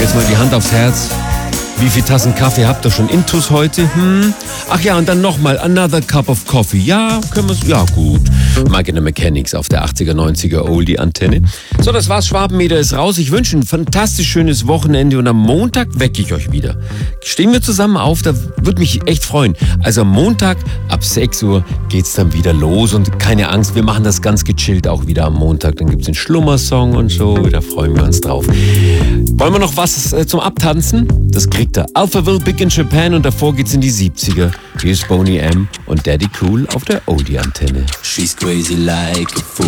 Jetzt mal die Hand aufs Herz. Wie viele Tassen Kaffee habt ihr schon intus heute? Ach ja, und dann nochmal Another Cup of Coffee. Ja, können wir's? Ja, gut. Mike and the Mechanics auf der 80er, 90er Oldie-Antenne. So, das war's. Schwabenmeter ist raus. Ich wünsche ein fantastisch schönes Wochenende und am Montag wecke ich euch wieder. Stehen wir zusammen auf, da würde mich echt freuen. Also am Montag ab 6 Uhr geht's dann wieder los und keine Angst, wir machen das ganz gechillt auch wieder am Montag. Dann gibt's den Schlummersong und so, da freuen wir uns drauf. Wollen wir noch was zum Abtanzen? Das kriegt er. Alphaville Big in Japan und davor geht's in die 70er. Hier ist Boney M. und Daddy Cool auf der Oldie-Antenne. She's crazy like a fool.